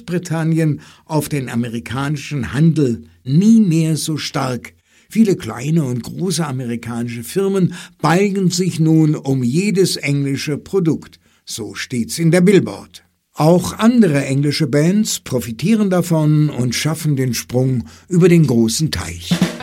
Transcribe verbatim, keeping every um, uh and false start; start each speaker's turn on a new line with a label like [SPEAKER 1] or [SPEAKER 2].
[SPEAKER 1] Großbritannien auf den amerikanischen Handel nie mehr so stark. Viele kleine und große amerikanische Firmen balgen sich nun um jedes englische Produkt. So steht's in der Billboard. Auch andere englische Bands profitieren davon und schaffen den Sprung über den großen Teich.